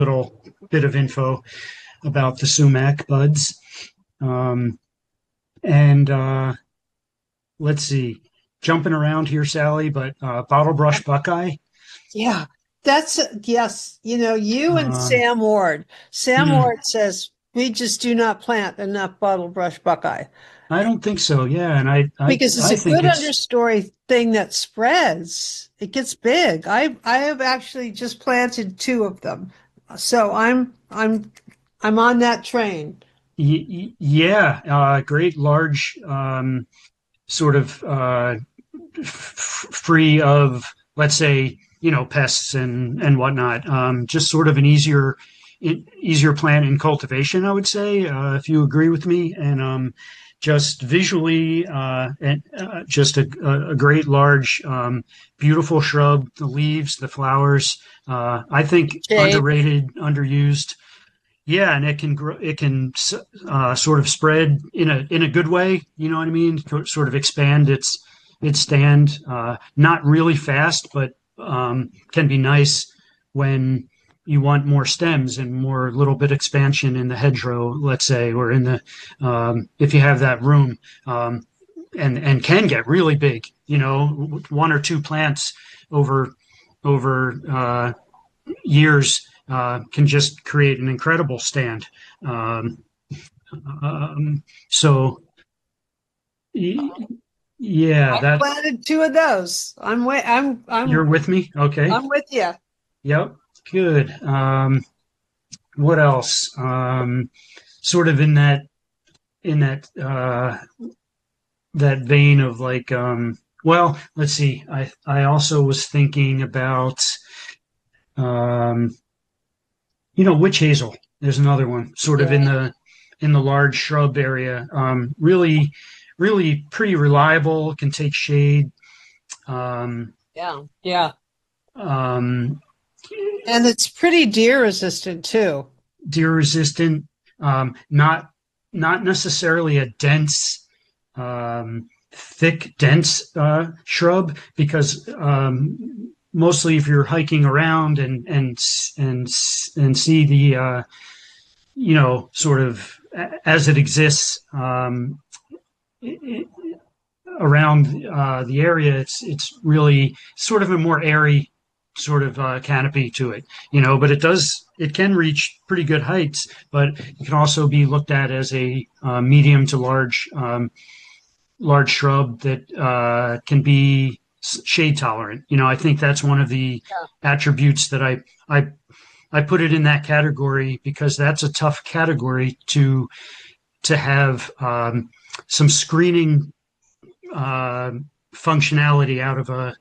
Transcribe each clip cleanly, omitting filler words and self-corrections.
little bit of info about the sumac buds. Um, and let's see, jumping around here, Sally, but bottle brush buckeye. Yeah, that's yes. You and Um, Sam Ward. Sam hmm, Ward says we just do not plant enough bottle brush buckeye I don't think so. Yeah, and because it's I a think good it's understory thing that spreads. It gets big. I have actually just planted two of them, so I'm on that train. yeah, great large sort of free of, let's say, pests and whatnot. Just sort of an easier plant in cultivation, I would say, if you agree with me. And just visually, and just a great large, beautiful shrub. The leaves, the flowers. I think Shade. underrated, underused. Yeah, and it can grow. It can sort of spread in a good way. You know what I mean? Sort of expand its stand. Not really fast, but can be nice when you want more stems and more little bit expansion in the hedgerow, let's say, or in the if you have that room, and can get really big. One or two plants over over years can just create an incredible stand. Um, so yeah, I that planted two of those. you're with me. Okay. I'm with you. Yep. Good. What else? Sort of in that vein of like, well, let's see. I also was thinking about um, witch hazel. There's another one, sort of Yeah, in the large shrub area. Really, really pretty reliable. Can take shade. Um, yeah, yeah. um, And it's pretty deer resistant too. Deer resistant. Not necessarily a dense, thick, dense shrub, because mostly if you're hiking around and see the sort of as it exists, around the area, it's really sort of a more airy sort of canopy to it, but it can reach pretty good heights, but it can also be looked at as a medium to large shrub that can be shade tolerant. I think that's one of the Yeah. attributes that I I put it in that category because that's a tough category to have some screening uh, functionality out of a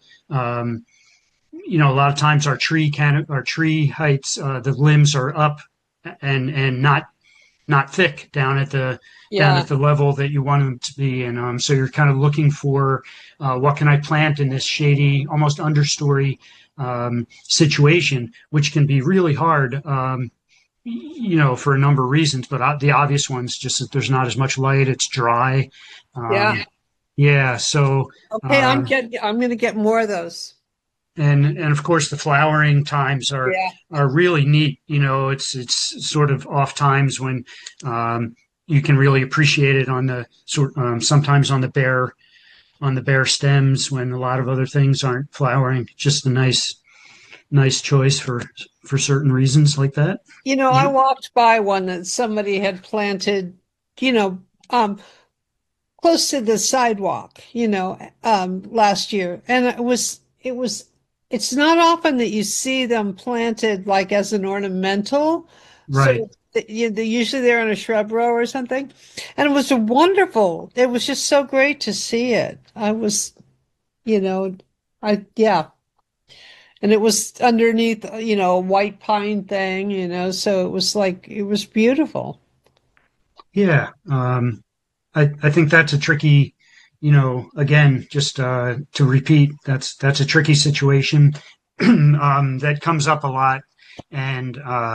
a lot of times our tree heights, the limbs are up and not thick down Yeah. at the level that you want them to be, and so you're kind of looking for what can I plant in this shady, almost understory situation, which can be really hard. For a number of reasons, but the obvious ones just that there's not as much light, it's dry. Yeah. Um, yeah, so Okay, um, I'm gonna get more of those. and of course the flowering times Yeah. are really neat. It's sort of off times when you can really appreciate it on the sometimes on the bare stems when a lot of other things aren't flowering. Just a nice choice for certain reasons like that. I You, walked by one that somebody had planted, you know, um, close to the sidewalk, last year. And it's not often that you see them planted like as an ornamental. right. So they usually they're in a shrub row or something. And it was wonderful. It was just so great to see it. You know, yeah. And it was underneath, a white pine thing, so it was beautiful. Yeah. I think that's a tricky, again, just to repeat, that's a tricky situation that comes up a lot. And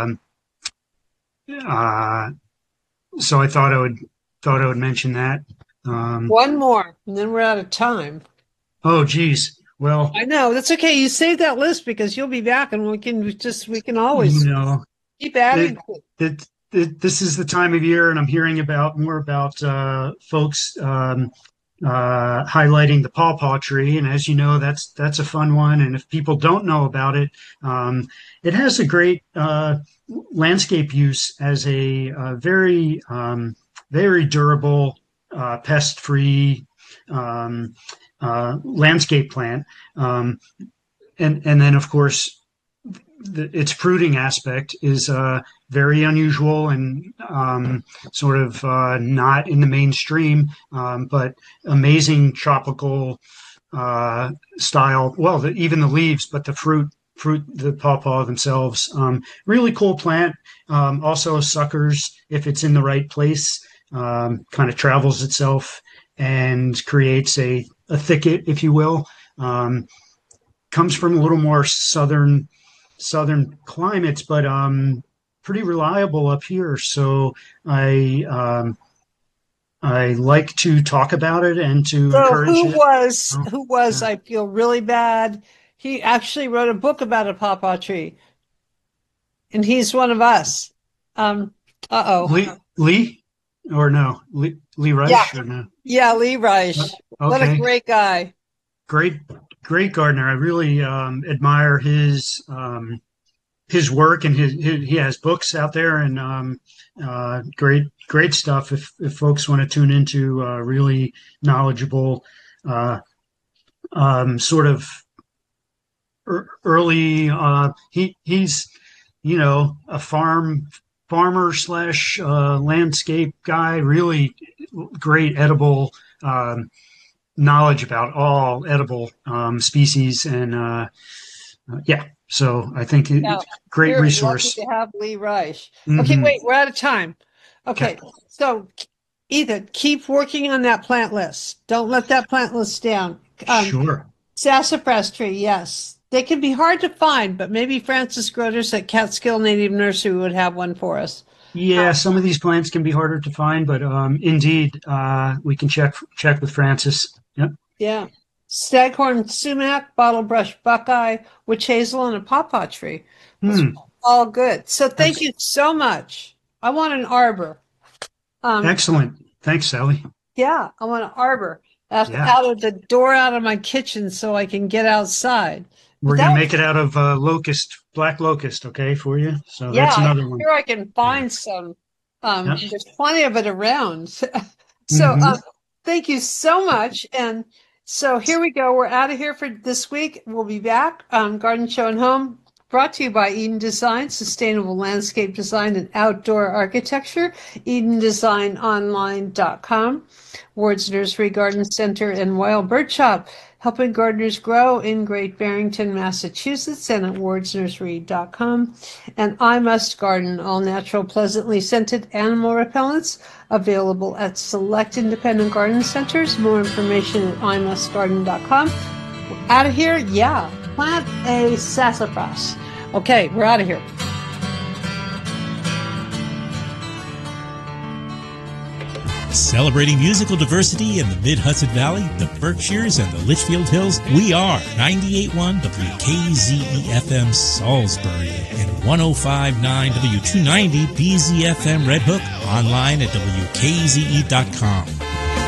uh, so I thought I would mention that. Um, One more, and then we're out of time. oh, geez. Well, I know. That's okay. You save that list because you'll be back and we can you always know. Keep adding. This is the time of year, and I'm hearing about more about folks highlighting the pawpaw tree. And as you know, that's a fun one. And if people don't know about it, it has a great landscape use as a very very durable, pest-free landscape plant. And then, of course, its fruiting aspect is very unusual and sort of not in the mainstream, but amazing tropical style. Well, even the leaves, but the fruit, the pawpaw themselves. Really cool plant. Also suckers if it's in the right place. Kind of travels itself and creates a thicket, if you will. Comes from a little more southern climates, but pretty reliable up here. So I like to talk about it and to encourage who it. Who was? I feel really bad. He actually wrote a book about a pawpaw tree, and he's one of us. Lee or no? Lee Reich? Yeah. Or no? Yeah, Lee Reich. Okay. What a great guy. Great gardener. I really admire his work, and he has books out there, and great stuff. If folks want to tune into really knowledgeable, sort of early, he's a farmer slash landscape guy. Really great edible knowledge about all edible species, and so I think it's great resource. Lucky to have Lee Reich. Okay, wait, we're out of time. Okay, so Ethan, keep working on that plant list. Don't let that plant list down. Sure. Sassafras tree, yes. They can be hard to find, but maybe Francis Groders at Catskill Native Nursery would have one for us. Yeah, some of these plants can be harder to find, but indeed, we can check with Francis. Yep. Yeah. Staghorn sumac, bottlebrush buckeye, witch hazel, and a pawpaw tree. All good. So thank you so much. I want an arbor. Excellent. Thanks, Sally. Yeah, I want an arbor out of the door out of my kitchen so I can get outside. We're going to make it out of black locust, okay, for you? So that's another one. Here I can find some. There's plenty of it around. So thank you so much. And so here we go. We're out of here for this week. We'll be back. Garden Show and Home, brought to you by Eden Design, sustainable landscape design and outdoor architecture. EdenDesignOnline.com. Ward's Nursery Garden Center and Wild Bird Shop, helping gardeners grow in Great Barrington, Massachusetts, and at wardsnursery.com. And I Must Garden, all natural, pleasantly scented animal repellents, available at select independent garden centers. More information at imustgarden.com. Out of here, plant a sassafras. Okay, we're out of here. Celebrating musical diversity in the Mid-Hudson Valley, the Berkshires, and the Litchfield Hills, we are 98.1 WKZE-FM Salisbury and 105.9 W290 BZFM Red Hook, online at WKZE.com.